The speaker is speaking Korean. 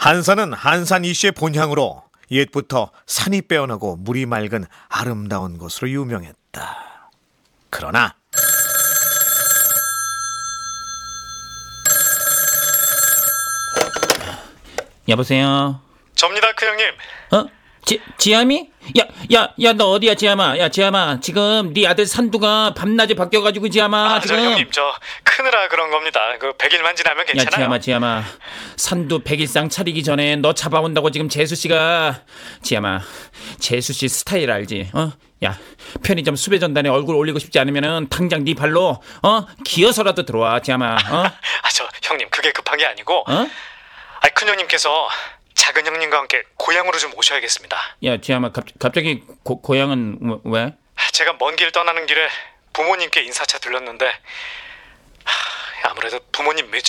한산은 한산 이씨의 본향으로 옛부터 산이 빼어나고 물이 맑은 아름다운 곳으로 유명했다. 그러나 여보세요? 접니다, 그 형님. 어? 지암이? 야, 너 어디야, 지암아? 야, 지암아, 지금 네 아들 산두가 밤낮이 바뀌어가지고, 지암아, 지금. 형님, 저 크느라 그런 겁니다. 그 100일만 지나면 야, 지암아, 산두 100일상 차리기 전에 너 잡아온다고 지금 재수씨가. 지암아, 재수씨 스타일 알지? 야, 편의점 수배전단에 얼굴 올리고 싶지 않으면은 당장 네 발로 기어서라도 들어와, 지암아. 저 형님, 그게 급한 게 아니고 어? 큰 형님께서 작은 형님과 함께 고향으로 좀 오셔야겠습니다. 야, 지암아, 갑자기 고향은 왜? 제가 먼 길 떠나는 길에 부모님께 인사차 들렸는데 아무래도 부모님 몇